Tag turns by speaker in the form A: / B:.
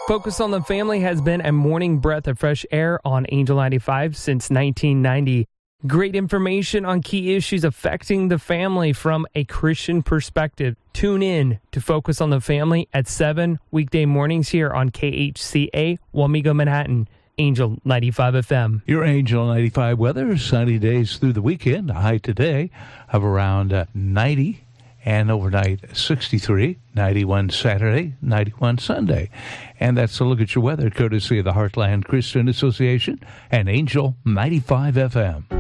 A: Focus on the Family has been a morning breath of fresh air on Angel 95 since 1990. Great information on key issues affecting the family from a Christian perspective. Tune in to Focus on the Family at 7 weekday mornings here on KHCA, Wamego, Manhattan. Angel 95 FM.
B: Your Angel 95 weather, sunny days through the weekend. A high today of around 90 and overnight 63, 91 Saturday, 91 Sunday. And that's a look at your weather courtesy of the Heartland Christian Association and Angel 95 FM.